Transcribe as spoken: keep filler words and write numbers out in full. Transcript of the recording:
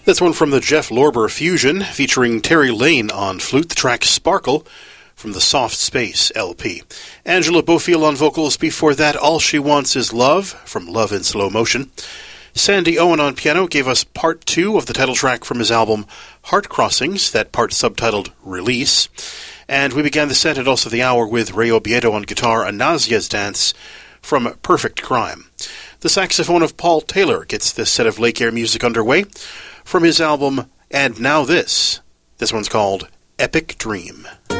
That's one from the Jeff Lorber Fusion, featuring Terry Lane on flute, the track Sparkle, from the Soft Space L P. Angela Bofill on vocals. Before that, All She Wants Is Love, from Love in Slow Motion. Sandy Owen on piano gave us part two of the title track from his album Heart Crossings, that part subtitled Release. And we began the set and also the hour with Ray Obiedo on guitar, Anasia's Dance, from Perfect Crime. The saxophone of Paul Taylor gets this set of Lake Air music underway from his album And Now This. This one's called Epic Dream.